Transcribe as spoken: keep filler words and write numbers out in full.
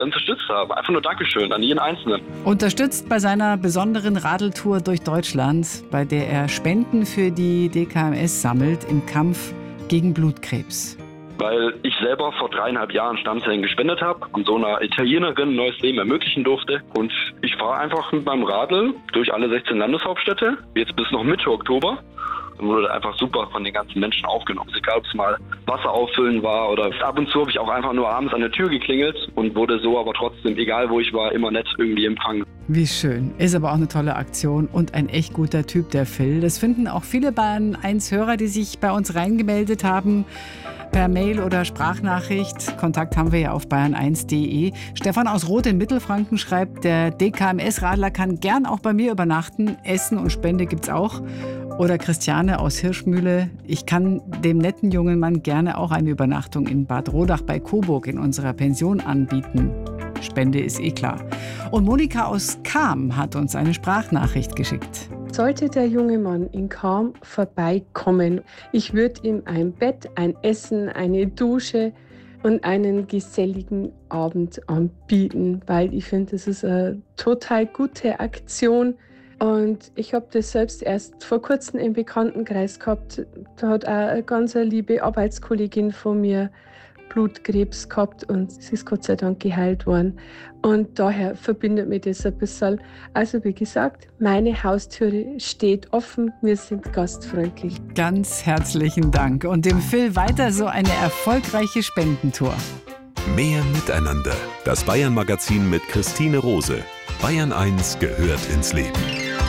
unterstützt haben. Einfach nur Dankeschön an jeden Einzelnen. Unterstützt bei seiner besonderen Radeltour durch Deutschland, bei der er Spenden für die D K M S sammelt im Kampf gegen Blutkrebs. Weil ich selber vor dreieinhalb Jahren Stammzellen gespendet habe und so einer Italienerin ein neues Leben ermöglichen durfte. Und ich fahre einfach mit meinem Radl durch alle sechzehn Landeshauptstädte, jetzt bis noch Mitte Oktober. Und wurde einfach super von den ganzen Menschen aufgenommen. Egal, ob es mal Wasser auffüllen war oder ab und zu habe ich auch einfach nur abends an der Tür geklingelt und wurde so aber trotzdem, egal wo ich war, immer nett irgendwie empfangen. Wie schön. Ist aber auch eine tolle Aktion und ein echt guter Typ, der Phil. Das finden auch viele Bayern eins Hörer, die sich bei uns reingemeldet haben. Per Mail oder Sprachnachricht. Kontakt haben wir ja auf bayern eins punkt de. Stefan aus Roth in Mittelfranken schreibt, der D K M S-Radler kann gern auch bei mir übernachten. Essen und Spende gibt's auch. Oder Christiane aus Hirschmühle. Ich kann dem netten jungen Mann gerne auch eine Übernachtung in Bad Rodach bei Coburg in unserer Pension anbieten. Spende ist eh klar. Und Monika aus Cham hat uns eine Sprachnachricht geschickt. Sollte der junge Mann in Cham vorbeikommen, ich würde ihm ein Bett, ein Essen, eine Dusche und einen geselligen Abend anbieten, weil ich finde, das ist eine total gute Aktion. Und ich habe das selbst erst vor kurzem im Bekanntenkreis gehabt. Da hat auch eine ganz liebe Arbeitskollegin von mir Blutkrebs gehabt und sie ist Gott sei Dank geheilt worden. Und daher verbindet mich das ein bisschen. Also wie gesagt, meine Haustüre steht offen, wir sind gastfreundlich. Ganz herzlichen Dank und dem Phil weiter so eine erfolgreiche Spendentour. Mehr Miteinander. Das Bayern-Magazin mit Christine Rose. Bayern eins gehört ins Leben.